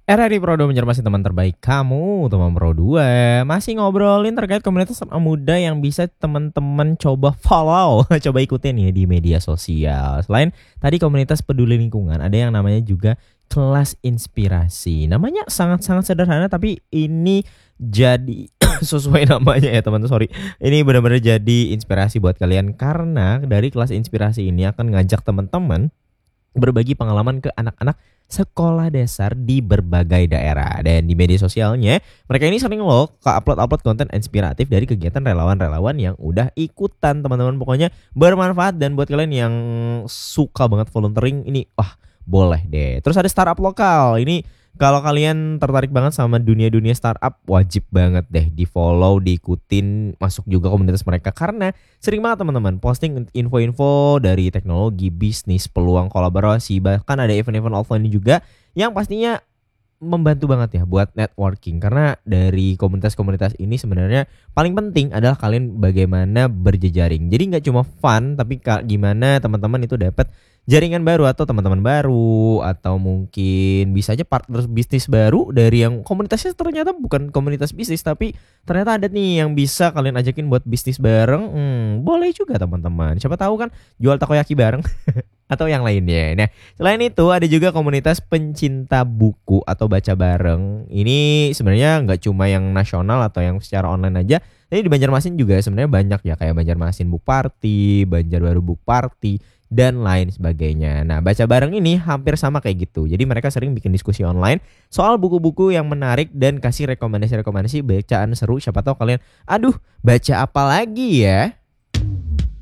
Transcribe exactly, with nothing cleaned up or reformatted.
R R I Pro dua Banjarmasin, teman terbaik kamu, teman Pro dua. Masih ngobrolin terkait komunitas anak muda yang bisa teman-teman coba follow, coba ikutin ya di media sosial. Selain tadi komunitas peduli lingkungan, ada yang namanya juga kelas inspirasi. Namanya sangat-sangat sederhana tapi ini jadi sesuai namanya ya teman-teman, sorry. Ini benar-benar jadi inspirasi buat kalian karena dari kelas inspirasi ini akan ngajak teman-teman berbagi pengalaman ke anak-anak sekolah dasar di berbagai daerah. Dan di media sosialnya mereka ini sering loh ke upload-upload konten inspiratif dari kegiatan relawan-relawan yang udah ikutan, teman-teman. Pokoknya bermanfaat, dan buat kalian yang suka banget volunteering ini, wah boleh deh. Terus ada startup lokal. Ini kalau kalian tertarik banget sama dunia-dunia startup, wajib banget deh di follow, diikutin, masuk juga komunitas mereka karena sering banget teman-teman posting info-info dari teknologi, bisnis, peluang kolaborasi, bahkan ada event-event offline juga yang pastinya membantu banget ya buat networking. Karena dari komunitas-komunitas ini sebenarnya paling penting adalah kalian bagaimana berjejaring. Jadi nggak cuma fun, tapi gimana teman-teman itu dapat jaringan baru atau teman-teman baru, atau mungkin bisa aja partner bisnis baru dari yang komunitasnya ternyata bukan komunitas bisnis tapi ternyata ada nih yang bisa kalian ajakin buat bisnis bareng. Hmm, boleh juga teman-teman. Siapa tahu kan jual takoyaki bareng atau yang lainnya. Nah, selain itu ada juga komunitas pencinta buku atau baca bareng. Ini sebenarnya nggak cuma yang nasional atau yang secara online aja. Jadi di Banjarmasin juga sebenarnya banyak ya, kayak Banjarmasin Book Party, Banjarbaru Book Party, dan lain sebagainya. Nah, baca bareng ini hampir sama kayak gitu. Jadi mereka sering bikin diskusi online soal buku-buku yang menarik dan kasih rekomendasi-rekomendasi bacaan seru. Siapa tahu kalian, aduh, baca apa lagi ya?